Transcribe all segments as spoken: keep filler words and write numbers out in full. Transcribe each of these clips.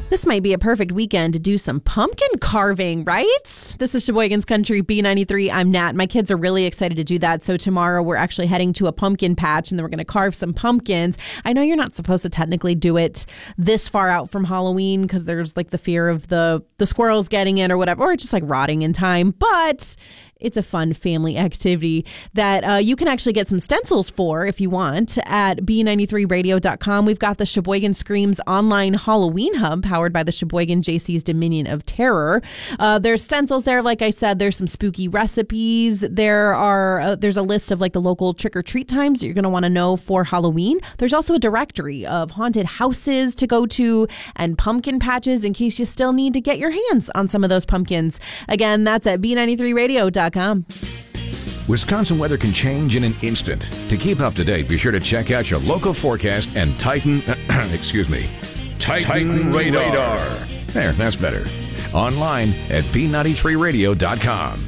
This might be a perfect weekend to do some pumpkin carving, right? This is Sheboygan's Country B ninety-three. I'm Nat. My kids are really excited to do that. So tomorrow we're actually heading to a pumpkin patch and then we're going to carve some pumpkins. I know you're not supposed to technically do it this far out from Halloween because there's like the fear of the, the squirrels getting in or whatever, or just like rotting in time. But it's a fun family activity that uh, you can actually get some stencils for if you want at B ninety-three radio dot com. We've got the Sheboygan Screams online Halloween hub powered by the Sheboygan J C's Dominion of Terror. Uh, there's stencils there. Like I said, there's some spooky recipes. There are uh, there's a list of like the local trick-or-treat times that you're going to want to know for Halloween. There's also a directory of haunted houses to go to and pumpkin patches in case you still need to get your hands on some of those pumpkins. Again, that's at B ninety-three radio dot com. Wisconsin weather can change in an instant. To keep up to date, be sure to check out your local forecast and Titan, excuse me, Titan, Titan radar. radar. There, that's better. Online at B ninety-three radio dot com.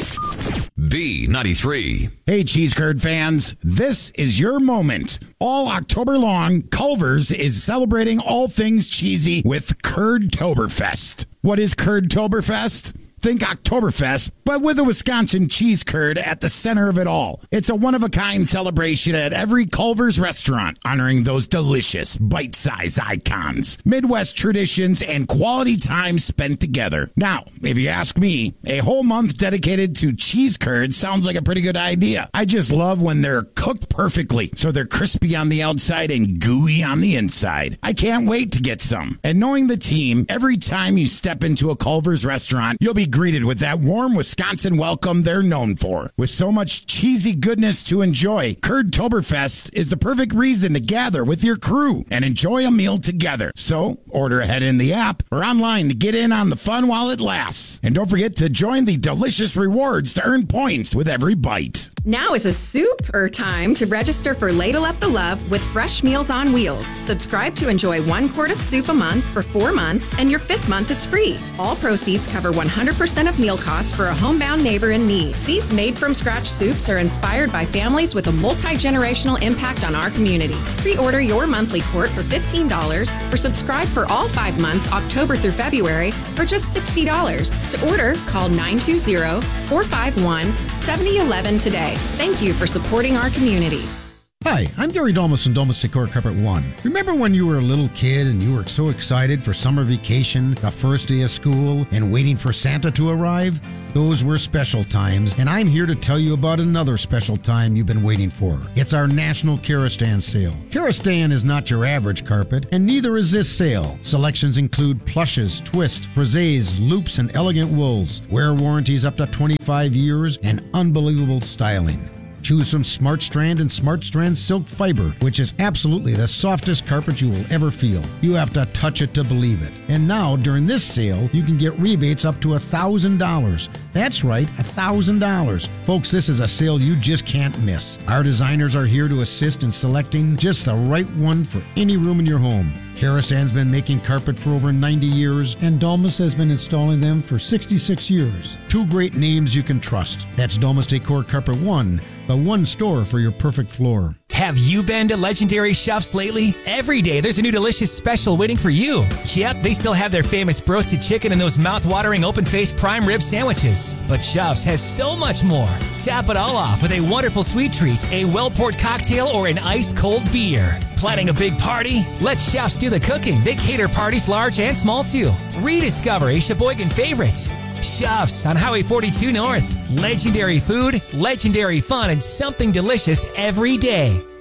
B ninety-three. Hey, cheese curd fans, this is your moment. All October long, Culver's is celebrating all things cheesy with Curdtoberfest. What is Curdtoberfest? Think Oktoberfest, but with a Wisconsin cheese curd at the center of it all. It's a one-of-a-kind celebration at every Culver's restaurant, honoring those delicious, bite-sized icons, Midwest traditions, and quality time spent together. Now, if you ask me, a whole month dedicated to cheese curds sounds like a pretty good idea. I just love when they're cooked perfectly, so they're crispy on the outside and gooey on the inside. I can't wait to get some. And knowing the team, every time you step into a Culver's restaurant, you'll be greeted with that warm Wisconsin welcome they're known for. With so much cheesy goodness to enjoy, Curdtoberfest is the perfect reason to gather with your crew and enjoy a meal together. So, order ahead in the app or online to get in on the fun while it lasts. And don't forget to join the delicious rewards to earn points with every bite. Now is a super time to register for Ladle Up the Love with Fresh Meals on Wheels. Subscribe to enjoy one quart of soup a month for four months, and your fifth month is free. All proceeds cover one hundred percent of meal costs for a homebound neighbor in need. These made-from-scratch soups are inspired by families with a multi-generational impact on our community. Pre-order your monthly quart for fifteen dollars or subscribe for all five months, October through February, for just sixty dollars. To order, call nine two zero, four five one, seven zero one one today. Thank you for supporting our community. Hi, I'm Gary Domus from Domus Decor Carpet One. Remember when you were a little kid and you were so excited for summer vacation, the first day of school, and waiting for Santa to arrive? Those were special times, and I'm here to tell you about another special time you've been waiting for. It's our National Kerastan Sale. Kerastan is not your average carpet, and neither is this sale. Selections include plushes, twists, brisets, loops, and elegant wools. Wear warranties up to twenty-five years, and unbelievable styling. Choose from Smart Strand and Smart Strand Silk Fiber, which is absolutely the softest carpet you will ever feel. You have to touch it to believe it. And now, during this sale, you can get rebates up to one thousand dollars. That's right, one thousand dollars. Folks, this is a sale you just can't miss. Our designers are here to assist in selecting just the right one for any room in your home. Kerastan's been making carpet for over ninety years, and Domus has been installing them for sixty-six years. Two great names you can trust. That's Domus Decor Carpet One, the one store for your perfect floor. Have you been to Legendary Chefs lately? Every day there's a new delicious special waiting for you. Yep, they still have their famous roasted chicken and those mouth-watering open-faced prime rib sandwiches. But Chefs has so much more. Tap it all off with a wonderful sweet treat, a well-poured cocktail, or an ice-cold beer. Planning a big party? Let Chefs do the cooking. They cater parties large and small too. Rediscover a Sheboygan favorite. Chefs on Highway forty-two North. Legendary food, legendary fun, and something delicious every day.